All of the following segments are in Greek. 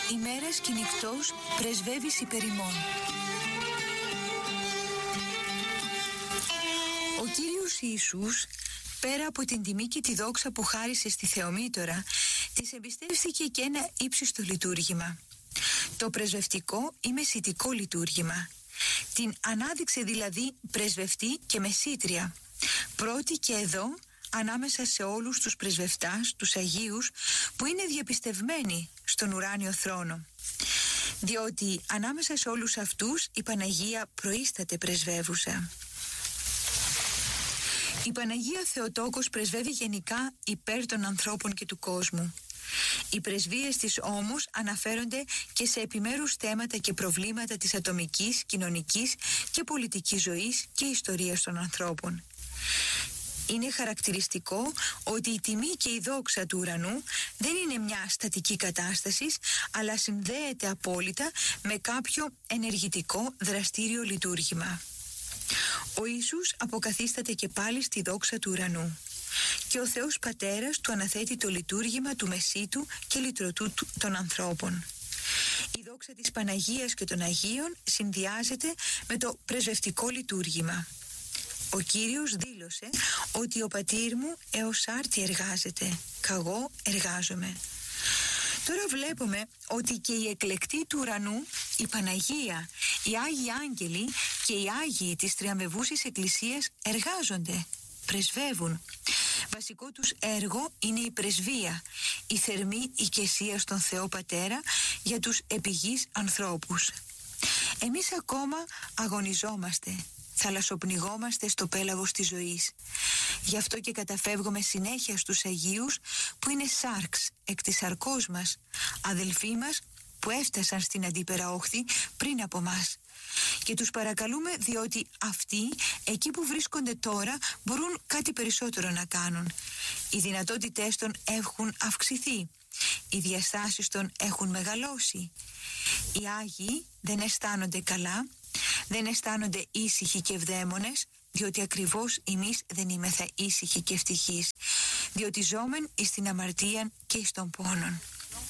ημέρας και νυχτός πρεσβεύεις υπερ ημών. Ο Κύριος Ιησούς, πέρα από την τιμή και τη δόξα που χάρισε στη Θεομήτωρα, της εμπιστεύθηκε και ένα ύψιστο λειτουργήμα. Το πρεσβευτικό ή μεσητικό λειτουργήμα. Την ανάδειξε δηλαδή πρεσβευτή και μεσήτρια. Πρώτη και εδώ ανάμεσα σε όλους τους πρεσβευτάς, τους Αγίους, που είναι διαπιστευμένοι στον ουράνιο θρόνο. Διότι ανάμεσα σε όλους αυτούς η Παναγία προείσταται πρεσβεύουσα. Η Παναγία Θεοτόκος πρεσβεύει γενικά υπέρ των ανθρώπων και του κόσμου. Οι πρεσβείες της όμως αναφέρονται και σε επιμέρους θέματα και προβλήματα της ατομικής, κοινωνικής και πολιτικής ζωής και ιστορίας των ανθρώπων. Είναι χαρακτηριστικό ότι η τιμή και η δόξα του ουρανού δεν είναι μια στατική κατάσταση, αλλά συνδέεται απόλυτα με κάποιο ενεργητικό δραστήριο λειτουργήμα. Ο Ιησούς αποκαθίσταται και πάλι στη δόξα του ουρανού και ο Θεός Πατέρας του αναθέτει το λειτουργήμα του Μεσίτου και λυτρωτού των ανθρώπων. Η δόξα της Παναγίας και των Αγίων συνδυάζεται με το πρεσβευτικό λειτουργήμα. Ο Κύριος δήλωσε ότι ο πατήρ μου έως άρτη εργάζεται, καγώ εργάζομαι. Τώρα βλέπουμε ότι και οι εκλεκτοί του ουρανού, η Παναγία, οι Άγιοι Άγγελοι και οι Άγιοι της Τριαμβευούσης Εκκλησίας εργάζονται, πρεσβεύουν. Βασικό τους έργο είναι η πρεσβεία, η θερμή οικεσία στον Θεό Πατέρα για τους επιγείς ανθρώπους. Εμείς ακόμα αγωνιζόμαστε, θαλασσοπνιγόμαστε στο πέλαγος της ζωής. Γι' αυτό και καταφεύγουμε συνέχεια στους Αγίους που είναι σάρξ εκ της σαρκός μας, αδελφοί μας που έφτασαν στην αντίπερα όχθη πριν από μας. Και τους παρακαλούμε διότι αυτοί εκεί που βρίσκονται τώρα μπορούν κάτι περισσότερο να κάνουν. Οι δυνατότητές των έχουν αυξηθεί. Οι διαστάσεις των έχουν μεγαλώσει. Οι Άγιοι δεν αισθάνονται καλά, δεν αισθάνονται ήσυχοι και ευδαίμονες, διότι ακριβώς εμείς δεν είμεθα ήσυχοι και ευτυχείς, διότι ζώμεν εις την αμαρτίαν και εις τον πόνον.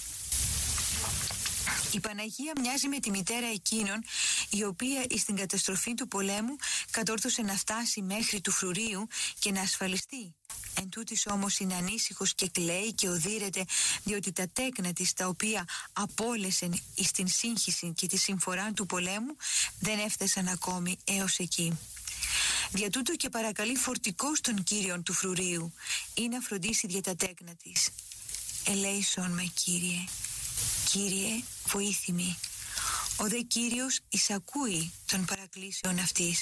Η Παναγία μοιάζει με τη μητέρα εκείνων η οποία εις την καταστροφή του πολέμου κατόρθωσε να φτάσει μέχρι του φρουρίου και να ασφαλιστεί. Εν τούτης όμως είναι ανήσυχος και κλαίει και οδύρεται, διότι τα τέκνα της τα οποία απόλεσεν εις την σύγχυση και τη συμφορά του πολέμου δεν έφτασαν ακόμη έως εκεί. Δια τούτο και παρακαλεί φορτικός τον Κύριον του φρουρίου ή να φροντίσει δια τα τέκνα της. Ελέησον με, Κύριε, Κύριε βοήθημη. Ο δε Κύριος εισακούει των παρακλήσεων αυτής.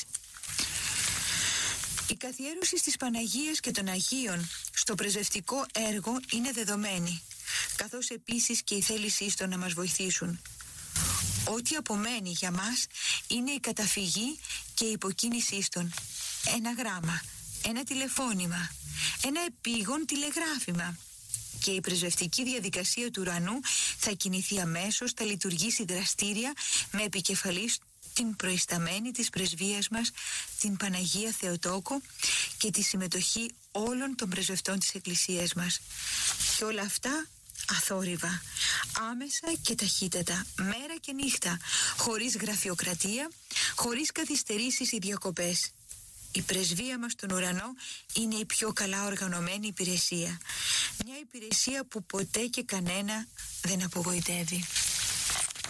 Η καθιέρωση της Παναγίας και των Αγίων στο πρεσβευτικό έργο είναι δεδομένη, καθώς επίσης και η θέλησή των να μας βοηθήσουν. Ό,τι απομένει για μας είναι η καταφυγή και η υποκίνησή των. Ένα γράμμα, ένα τηλεφώνημα, ένα επίγον τηλεγράφημα. Και η πρεσβευτική διαδικασία του ουρανού θα κινηθεί αμέσως, θα λειτουργήσει δραστήρια με επικεφαλής την προϊσταμένη της πρεσβείας μας, την Παναγία Θεοτόκο, και τη συμμετοχή όλων των πρεσβευτών της Εκκλησίας μας. Και όλα αυτά αθόρυβα, άμεσα και ταχύτατα, μέρα και νύχτα, χωρίς γραφειοκρατία, χωρίς καθυστερήσεις ή διακοπές. Η πρεσβεία μας στον ουρανό είναι η πιο καλά οργανωμένη υπηρεσία. Μια υπηρεσία που ποτέ και κανένα δεν απογοητεύει.